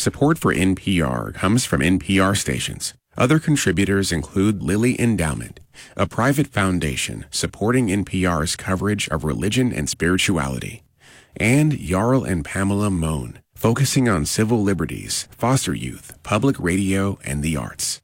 Support for NPR comes from NPR stations. Other contributors include Lilly Endowment, a private foundation supporting NPR's coverage of religion and spirituality, and Jarl and Pamela Mohn, focusing on civil liberties, foster youth, public radio, and the arts.